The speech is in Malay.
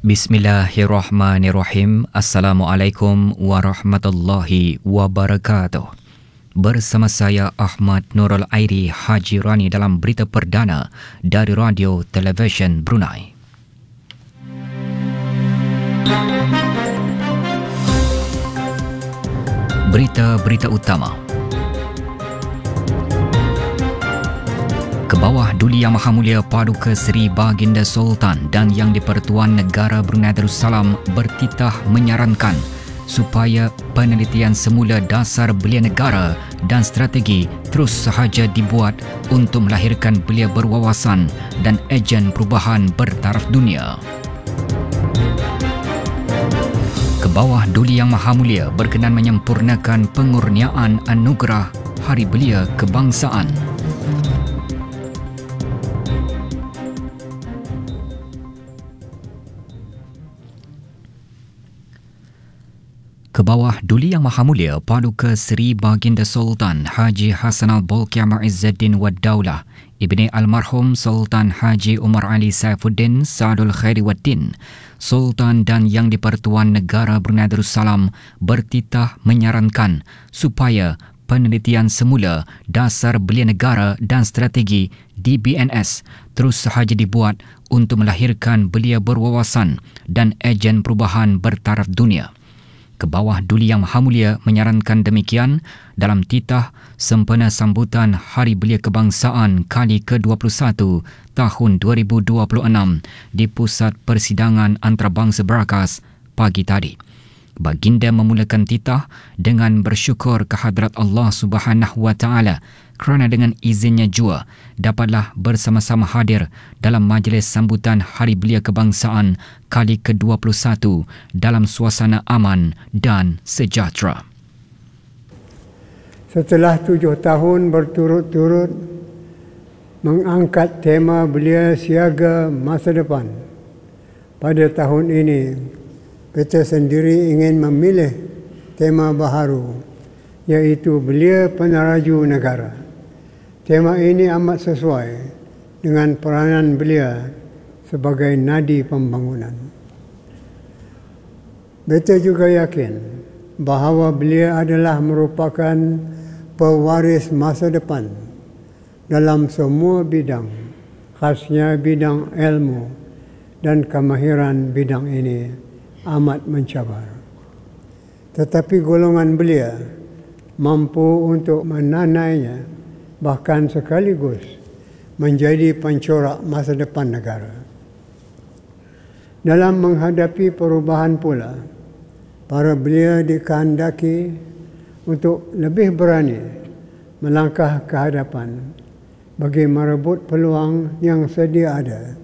Bismillahirrahmanirrahim. Assalamualaikum warahmatullahi wabarakatuh. Bersama saya Ahmad Nurul Airi Haji Rani dalam berita perdana dari Radio Television Brunei. Berita-berita utama. Kebawah Duli Yang Maha Mulia Paduka Seri Baginda Sultan dan Yang di-Pertuan Negara Brunei Darussalam bertitah menyarankan supaya penelitian semula dasar belia negara dan strategi terus sahaja dibuat untuk melahirkan belia berwawasan dan ejen perubahan bertaraf dunia. Kebawah Duli Yang Maha Mulia berkenan menyempurnakan pengurniaan anugerah Hari Belia Kebangsaan. Kebawah Duli Yang Maha Mulia Paduka Seri Baginda Sultan Haji Hassanal Bolkiah Izzuddin Wad Daulah Ibni Almarhum Sultan Haji Umar Ali Saifuddin Saadul Khairi Waddin Sultan dan Yang di-Pertuan Negara Brunei Darussalam bertitah menyarankan supaya penelitian semula dasar belia negara dan strategi DBNS terus sahaja dibuat untuk melahirkan belia berwawasan dan ejen perubahan bertaraf dunia. Kebawah Duli Yang Maha Mulia menyarankan demikian dalam titah sempena sambutan Hari Belia Kebangsaan kali ke-21 tahun 2026 di Pusat Persidangan Antarabangsa Berakas pagi tadi. Baginda memulakan titah dengan bersyukur kehadrat Allah Subhanahu Wa Taala kerana dengan izinnya jua dapatlah bersama-sama hadir dalam majlis sambutan Hari Belia Kebangsaan kali ke-21 dalam suasana aman dan sejahtera. Setelah 7 tahun berturut-turut mengangkat tema belia siaga masa depan, pada tahun ini kita sendiri ingin memilih tema baharu, iaitu belia peneraju negara. Tema ini amat sesuai dengan peranan belia sebagai nadi pembangunan. Beta juga yakin bahawa belia adalah merupakan pewaris masa depan dalam semua bidang, khasnya bidang ilmu dan kemahiran bidang ini amat mencabar. Tetapi golongan belia mampu untuk menanainya, bahkan sekaligus menjadi pencorak masa depan negara. Dalam menghadapi perubahan pula, para belia dikehendaki untuk lebih berani melangkah ke hadapan bagi merebut peluang yang sedia ada